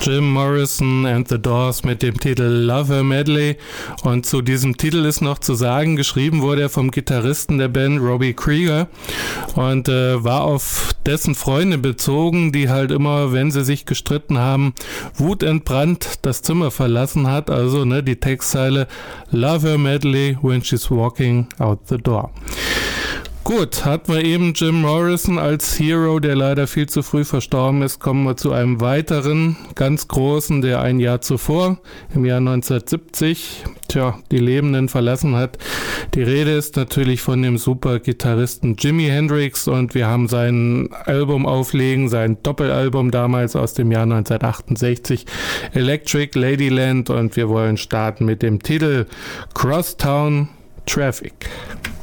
Jim Morrison and the Doors mit dem Titel Lover Medley. Und zu diesem Titel ist noch zu sagen, geschrieben wurde er vom Gitarristen der Band Robbie Krieger und war auf dessen Freunde bezogen, die halt immer, wenn sie sich gestritten haben, wutentbrannt das Zimmer verlassen hat. Also die Textzeile Lover Medley when she's walking out the door. Gut, hatten wir eben Jim Morrison als Hero, der leider viel zu früh verstorben ist, kommen wir zu einem weiteren, ganz großen, der ein Jahr zuvor, im Jahr 1970, die Lebenden verlassen hat. Die Rede ist natürlich von dem Super-Gitarristen Jimi Hendrix und wir haben sein Album auflegen, sein Doppelalbum damals aus dem Jahr 1968, Electric Ladyland, und wir wollen starten mit dem Titel Crosstown Traffic.